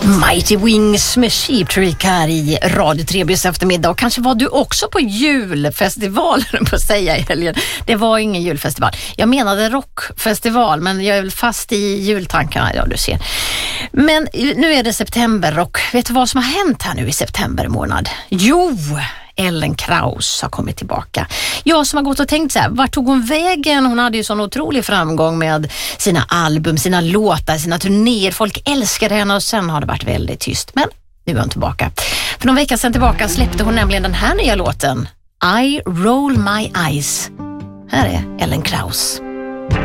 Mighty Wings med Cheap Trick här i Radio Trebys eftermiddag. Och kanske var du också på julfestival på att säga i helgen. Det var ingen julfestival. Jag menade rockfestival, men jag är väl fast i jultankarna. Ja, du ser. Men nu är det september och vet du vad som har hänt här nu i september månad? Jo, Ellen Krauss har kommit tillbaka. Jag som har gått och tänkt så här, vart tog hon vägen? Hon hade ju sån otrolig framgång med sina album, sina låtar, sina turnéer. Folk älskade henne och sen har det varit väldigt tyst. Men nu är hon tillbaka. För någon vecka sedan tillbaka släppte hon nämligen den här nya låten, I Roll My Eyes. Här är Ellen Krauss.